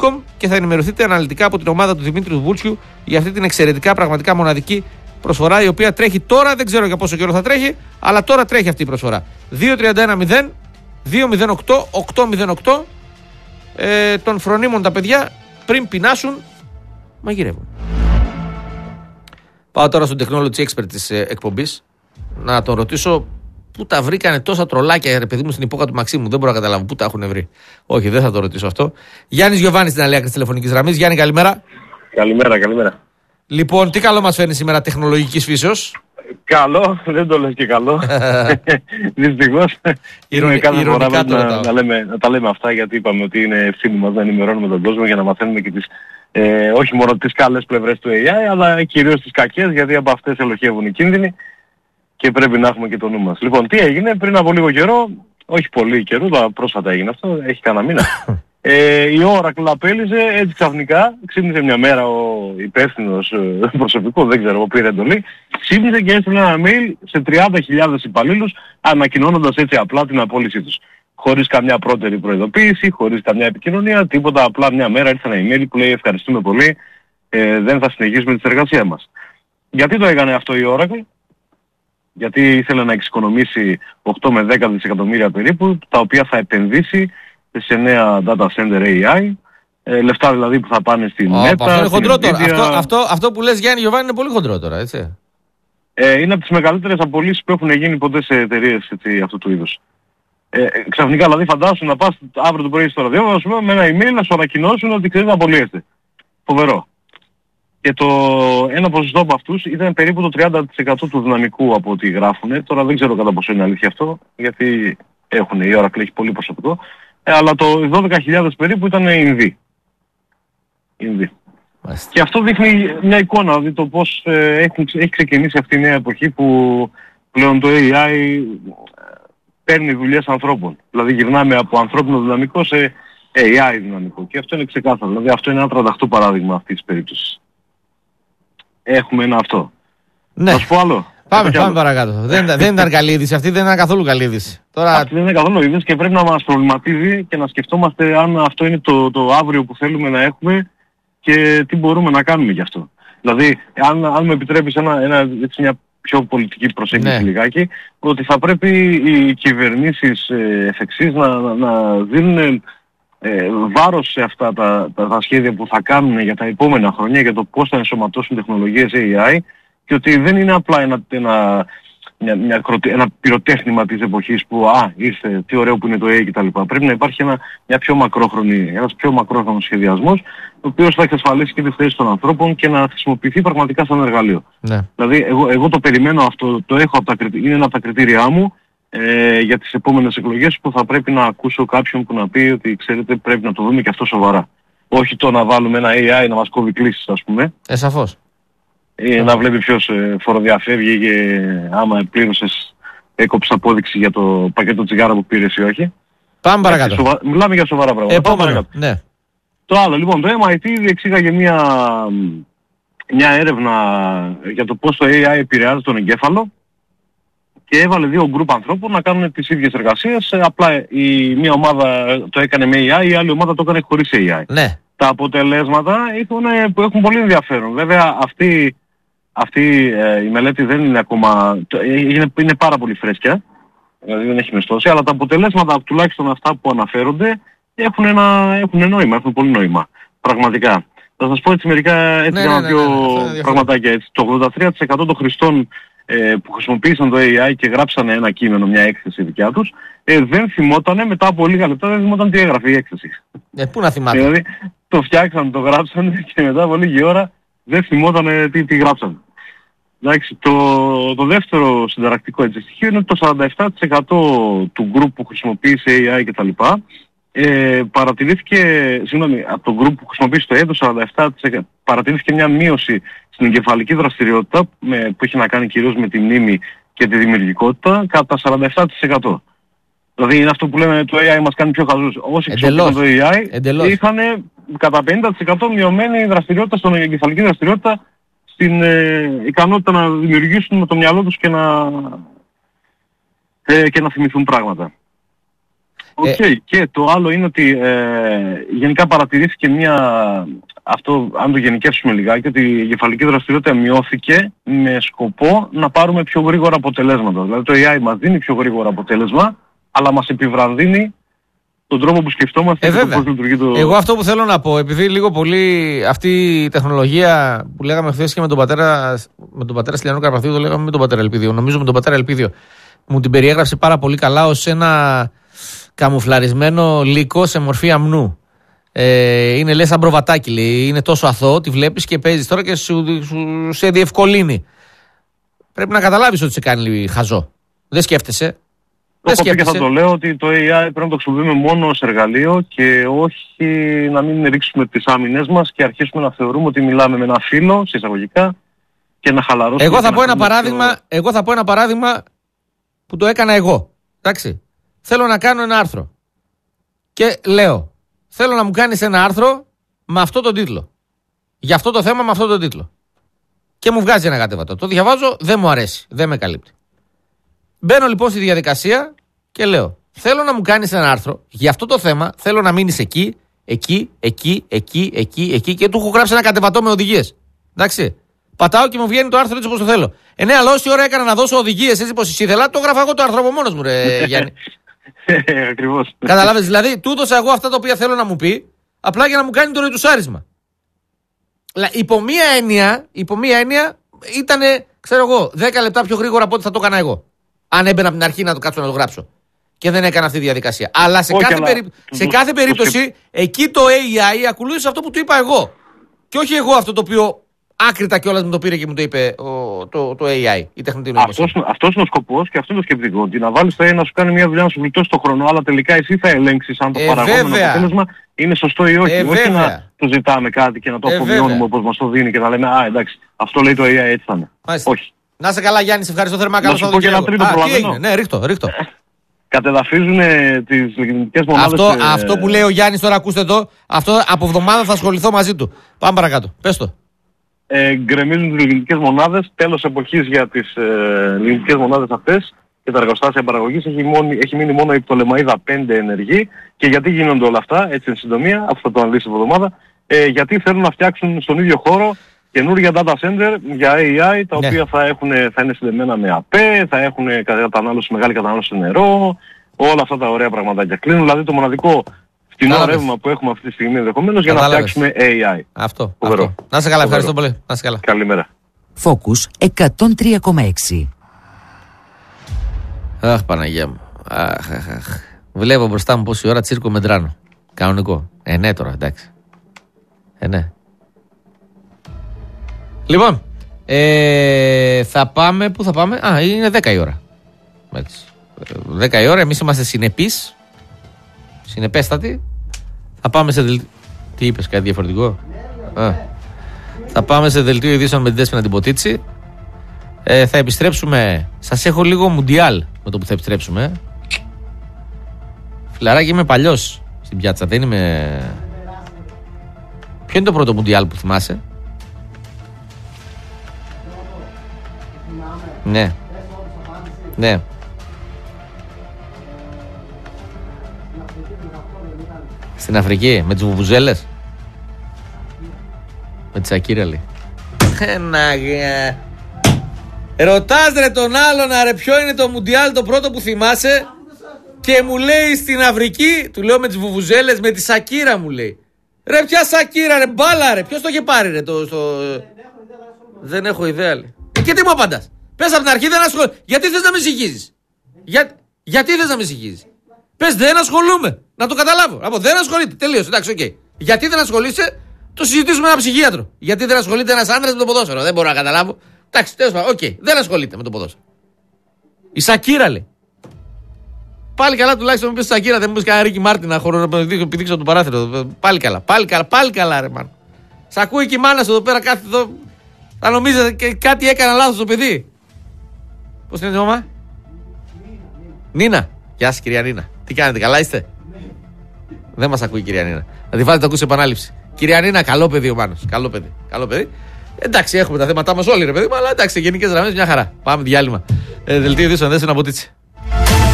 Bitkom και θα ενημερωθείτε αναλυτικά από την ομάδα του Δημήτρη Βούλτσιου για αυτή την εξαιρετικά πραγματικά μοναδική προσφορά, η οποία τρέχει τώρα. Δεν ξέρω για πόσο καιρό θα τρέχει, αλλά τώρα τρέχει αυτή η προσφορά. 2-31-0-2-08-808. Των φρονίμων τα παιδιά πριν πεινάσουν μαγειρεύουν. Πάω τώρα στον technology expert της εκπομπής να τον ρωτήσω πού τα βρήκανε τόσα τρολάκια, ρε παιδί μου, στην υπόκα του Μαξίμου. Δεν μπορώ να καταλάβω πού τα έχουν βρει. Όχι, δεν θα το ρωτήσω αυτό. Γιάννης Γιωβάνης στην αλέα της τηλεφωνικής γραμμής. Γιάννη, καλημέρα. Καλημέρα. Λοιπόν, τι καλό μας φέρνει σήμερα τεχνολογικής φύσεως? Καλό, δεν το λες και καλό. Δυστυχώς. Είναι κάθε φορά να τα λέμε αυτά, γιατί είπαμε ότι είναι ευθύνη μας να ενημερώνουμε τον κόσμο για να μαθαίνουμε και τις, όχι μόνο τις καλές πλευρές του AI, αλλά κυρίως τις κακές, γιατί από αυτές ελοχεύουν οι κίνδυνοι και πρέπει να έχουμε και το νου μας. Λοιπόν, τι έγινε πριν από λίγο καιρό, όχι πολύ καιρό, αλλά πρόσφατα έγινε αυτό, έχει κανένα μήνα. Η Oracle απέλυσε, έτσι ξαφνικά, ξύπνησε μια μέρα ο υπεύθυνος προσωπικό, δεν ξέρω, πήρε εντολή, ξύπνησε και έστειλε ένα mail σε 30.000 υπαλλήλους, ανακοινώνοντας έτσι απλά την απόλυσή τους. Χωρίς καμιά πρώτερη προειδοποίηση, χωρίς καμιά επικοινωνία, τίποτα, απλά μια μέρα ήρθε ένα email που λέει ευχαριστούμε πολύ, δεν θα συνεχίσουμε τη εργασία μας. Γιατί το έκανε αυτό η Oracle? Γιατί ήθελε να εξοικονομήσει 8 με 10 δισεκατομμύρια περίπου, τα οποία θα επενδύσει σε νέα data center AI, λεφτά δηλαδή που θα πάνε στην Meta. Αυτό είναι χοντρό τώρα. Αυτό που λες, Γιάννη Γιωβάνη, είναι πολύ χοντρό τώρα, έτσι. Είναι από τις μεγαλύτερες απολύσεις που έχουν γίνει ποτέ σε εταιρείες αυτού του είδους. Ξαφνικά δηλαδή φαντάσου να πας αύριο το πρωί στο ραδιόφωνο με ένα email να σου ανακοινώσουν ότι ξέρεις να απολύεστε. Φοβερό. Και ένα ποσοστό από αυτούς ήταν περίπου το 30% του δυναμικού από ό,τι γράφουνε. Τώρα δεν ξέρω κατά πόσο είναι αλήθεια αυτό, γιατί η Oracle έχει πολύ προσωπικό. Αλλά το 12.000 περίπου ήταν Ινδοί. Και αυτό δείχνει μια εικόνα, δηλαδή το πώς έχει ξεκινήσει αυτή η νέα εποχή που πλέον το AI παίρνει δουλειές ανθρώπων. Δηλαδή γυρνάμε από ανθρώπινο δυναμικό σε AI δυναμικό. Και αυτό είναι ξεκάθαρο. Δηλαδή αυτό είναι ένα τρανταχτό παράδειγμα αυτής της περίπτωσης. Έχουμε ένα αυτό. Ναι. Θα σου πω άλλο. Πάμε παρακάτω. Δεν ήταν καλή είδηση αυτή, δεν ήταν καθόλου καλή είδηση. Αυτή δεν είναι καθόλου είδηση και πρέπει να μας προβληματίζει και να σκεφτόμαστε αν αυτό είναι το αύριο που θέλουμε να έχουμε και τι μπορούμε να κάνουμε γι' αυτό. Δηλαδή, αν με επιτρέπεις μια πιο πολιτική προσέγγιση λιγάκι, ότι θα πρέπει οι κυβερνήσεις εφ' εξής να δίνουν βάρος σε αυτά τα σχέδια που θα κάνουν για τα επόμενα χρόνια, για το πώς θα ενσωματώσουν τεχνολογίες AI, και ότι δεν είναι απλά ένα πυροτέχνημα της εποχής που ήρθε, τι ωραίο που είναι το AI κτλ. Πρέπει να υπάρχει ένας πιο μακρόχρονος σχεδιασμός, ο οποίος θα εξασφαλίσει και τη θέση των ανθρώπων και να χρησιμοποιηθεί πραγματικά σαν εργαλείο. Ναι. Δηλαδή εγώ το περιμένω αυτό, το έχω είναι ένα από τα κριτήριά μου για τις επόμενες εκλογές, που θα πρέπει να ακούσω κάποιον που να πει ότι ξέρετε πρέπει να το δούμε και αυτό σοβαρά. Όχι το να βάλουμε ένα AI να μας κόβει κλήσεις, ας πούμε. Σαφώς. Να βλέπει ποιος φοροδιαφεύγει και άμα πλήρωσες έκοψε απόδειξη για το πακέτο τσιγάρα που πήρες ή όχι. Πάμε παρακάτω. Μιλάμε για σοβαρά πράγματα. Επόμενο, ναι. Το άλλο, λοιπόν, το MIT διεξήγαγε μια έρευνα για το πώς το AI επηρεάζει τον εγκέφαλο και έβαλε δύο γκρουπ ανθρώπων να κάνουν τις ίδιες εργασίες. Απλά η μία ομάδα το έκανε με AI, η άλλη ομάδα το έκανε χωρίς AI. Ναι. Τα αποτελέσματα που έχουν πολύ ενδιαφέρον. Βέβαια αυτή η μελέτη δεν είναι ακόμα, είναι πάρα πολύ φρέσκια, δηλαδή δεν έχει μεστώσει, αλλά τα αποτελέσματα, τουλάχιστον αυτά που αναφέρονται, έχουν νόημα, έχουν πολύ νόημα. Πραγματικά. Θα σας πω έτσι μερικά πραγματάκια. Έτσι. Το 83% των χρηστών που χρησιμοποίησαν το AI και γράψανε ένα κείμενο, μια έκθεση δικιά τους, δεν θυμότανε μετά από λίγα λεπτά, δεν θυμόταν τι έγραφε η έκθεση. Πού να θυμάται. Δηλαδή το φτιάξαν, το γράψανε και μετά από λίγη ώρα δεν θυμότανε τι γράψανε. Εντάξει, το δεύτερο συνταρακτικό έτσι στοιχείο είναι ότι το 47% του group που χρησιμοποίησε AI κτλ. Παρατηρήθηκε, από το group που χρησιμοποίησε το AI, το 47% παρατηρήθηκε μια μείωση στην εγκεφαλική δραστηριότητα που έχει να κάνει κυρίως με τη μνήμη και τη δημιουργικότητα κατά 47%. Δηλαδή είναι αυτό που λέμε το AI μας κάνει πιο χαζούς. Όσοι χρησιμοποιούν το AI είχαν κατά 50% μειωμένη δραστηριότητα στην εγκεφαλική δραστηριότητα, στην ικανότητα να δημιουργήσουν με το μυαλό τους και να θυμηθούν πράγματα. Και το άλλο είναι ότι γενικά παρατηρήθηκε αν το γενικεύσουμε λιγάκι, ότι η εγκεφαλική δραστηριότητα μειώθηκε με σκοπό να πάρουμε πιο γρήγορα αποτελέσματα. Δηλαδή το AI μας δίνει πιο γρήγορα αποτέλεσμα, αλλά μας επιβραδύνει τον τρόπο που σκεφτόμαστε και πώς λειτουργεί το... Εγώ αυτό που θέλω να πω, επειδή λίγο πολύ αυτή η τεχνολογία που λέγαμε χθες και με τον πατέρα Στυλιανού Καρπαθίου, το λέγαμε με τον πατέρα Ελπίδιο, νομίζω με τον πατέρα Ελπίδιο, μου την περιέγραψε πάρα πολύ καλά ως ένα καμουφλαρισμένο λύκο σε μορφή αμνού. Είναι λες σαν προβατάκι, λέει. Είναι τόσο αθώο, τη βλέπεις και παίζεις τώρα και σε διευκολύνει. Πρέπει να καταλάβεις ότι σε κάνει χαζό. Δεν σκέφτεσαι. Και θα το λέω ότι το AI πρέπει να το χρησιμοποιούμε μόνο ως εργαλείο και όχι να μην ρίξουμε τις άμυνες μας και αρχίσουμε να θεωρούμε ότι μιλάμε με ένα φίλο, σε εισαγωγικά, και να χαλαρώσουμε. Εγώ θα πω ένα παράδειγμα που το έκανα εγώ. Εντάξει. Θέλω να κάνω ένα άρθρο. Και λέω, θέλω να μου κάνεις ένα άρθρο με αυτό τον τίτλο. Για αυτό το θέμα με αυτό τον τίτλο. Και μου βγάζει ένα κατέβατο. Το διαβάζω, δεν μου αρέσει. Δεν με καλύπτει. Μπαίνω λοιπόν στη διαδικασία και λέω, θέλω να μου κάνεις ένα άρθρο για αυτό το θέμα. Θέλω να μείνεις εκεί και του έχω γράψει ένα κατεβατό με οδηγίες. Εντάξει. Πατάω και μου βγαίνει το άρθρο έτσι όπως το θέλω. Ναι, αλλά όση ώρα έκανα να δώσω οδηγίες έτσι πως ήθελα, το γράφω εγώ το άρθρο από μόνος μου, ρε Γιάννη. Ακριβώς. Καταλάβες, δηλαδή, του έδωσα εγώ αυτά τα οποία θέλω να μου πει, απλά για να μου κάνει το ρετουσάρισμα. Υπό μία έννοια ήταν, ξέρω εγώ, 10 λεπτά πιο γρήγορα από ό,τι θα το έκανα εγώ. Αν έμπαινα από την αρχή να το κάτσω να το γράψω. Και δεν έκανα αυτή τη διαδικασία. Αλλά σε κάθε περίπτωση, εκεί το AI ακολούθησε αυτό που του είπα εγώ. Και όχι εγώ αυτό το οποίο άκρητα κιόλας μου το πήρε και μου το είπε το AI, η τεχνητή νοημοσύνη. Αυτός είναι ο σκοπός και αυτό είναι το σκεπτικό. Ότι να βάλεις το AI να σου κάνει μια δουλειά να σου γλιτώσει το χρόνο, αλλά τελικά εσύ θα ελέγξεις αν το παραγόμενο αποτέλεσμα είναι σωστό ή όχι. Όχι να το ζητάμε κάτι και να το απομειώνουμε όπως μας το δίνει και να λέμε εντάξει, αυτό λέει το AI, έτσι θα είναι. Όχι. Να είσαι καλά, Γιάννη, σε ευχαριστώ θερμά. Καλώς ήρθατε. Να σου πω και ένα τρίτο προλαβαίνω. Ναι, ρίχτω. Κατεδαφίζουν τις λογισμικές μονάδες. Αυτό που λέει ο Γιάννης τώρα, ακούστε το. Αυτό από εβδομάδα θα ασχοληθώ μαζί του. Πάμε παρακάτω. Πες το. Γκρεμίζουν τις λογισμικές μονάδες. Τέλος εποχής για τις λογισμικές μονάδες αυτές και τα εργοστάσια παραγωγής. Έχει μείνει μόνο η Πτολεμαΐδα 5 ενεργή. Και γιατί γίνονται όλα αυτά, έτσι εν συντομία, αυτό θα το αναλύσει η εβδομάδα. Γιατί θέλουν να φτιάξουν στον ίδιο χώρο καινούργια data center για AI, τα οποία θα είναι συνδεμένα με ΑΠΕ, θα έχουν μεγάλη κατανάλωση νερό, όλα αυτά τα ωραία πραγματάκια. Κλείνουν δηλαδή το μοναδικό φτηνό ρεύμα που έχουμε αυτή τη στιγμή ενδεχομένως για να φτιάξουμε AI. Αυτό. Να είσαι καλά, ευχαριστώ πολύ. Να είσαι καλά. Καλημέρα. Focus 103,6. Αχ, Παναγία μου. Βλέπω μπροστά μου πόση ώρα τσίρκο μετράνω. Κανονικό. Ναι τώρα, εντάξει. Ναι. Λοιπόν, θα πάμε, πού θα πάμε? Είναι 10 η ώρα. Έτσι. 10 η ώρα, εμείς είμαστε συνεπείς. Συνεπέστατοι. Θα πάμε σε δελτίο. Τι είπες, κάτι διαφορετικό? Θα πάμε σε δελτίο ειδήσεων με την Δέσποινα την Ποτίτσι. Θα επιστρέψουμε. Σας έχω λίγο μουντιάλ με το που θα επιστρέψουμε. Φιλαράκι, είμαι παλιός στην πιάτσα. Δεν είμαι. Ποιο είναι το πρώτο μουντιάλ που θυμάσαι? Ναι. Στην Αφρική, με τις βουβουζέλες. Με τη Σακύρα, λέει. Ρωτάς ρε τον άλλον, ρε, ποιο είναι το μουντιάλ το πρώτο που θυμάσαι? Και μου λέει στην Αφρική, του λέω με τις βουβουζέλες, με τη Σακύρα μου λέει. Ρε, ποια Σακύρα, ρε, μπάλα, ρε, ποιος το είχε πάρει, ρε, Δεν έχω ιδέα, λέει. Και τι μου απαντάς? Πες από την αρχή, δεν ασχολούμαι. Γιατί θες να με συγχύζεις? Γιατί θες να με συγχύζεις? Πες δεν ασχολούμαι. Να το καταλάβω. Από δεν ασχολείται. Τελείωσε. Εντάξει, οκ. Γιατί δεν ασχολείσαι, το συζητήσουμε με έναν ψυχίατρο. Γιατί δεν ασχολείται ένας άντρας με το ποδόσφαιρο? Δεν μπορώ να καταλάβω. Εντάξει, τέλος πάντων. Οκ. Δεν ασχολείται με το ποδόσφαιρο. Η Σακύρα, λέει. Πάλι καλά, τουλάχιστον μου πει Σακύρα, δεν μου πει κανένα Ρίκι Μάρτιν να πηδήξω το παράθυρο. Πάλι καλά, ρε μάνα. Σ' ακούει και η μάνα σου εδώ πέρα, κάθε εδώ. Θα νομίζετε και κάτι έκανα λάθος το παιδί. Πώς είναι το όνομα? Νίνα. Γεια σας, κυρία Νίνα. Τι κάνετε, καλά είστε? Δεν μας ακούει η κυρία Νίνα. Θα τη βάλετε να ακούσει επανάληψη. Κυρία Νίνα, καλό παιδί ο Μάνος. Καλό παιδί. Εντάξει, έχουμε τα θέματα μας όλοι, ρε παιδί μου, αλλά εντάξει, σε γενικές γραμμές μια χαρά. Πάμε διάλειμμα. Δελτίο ειδήσεων, δεν είναι από Ποτίτσι.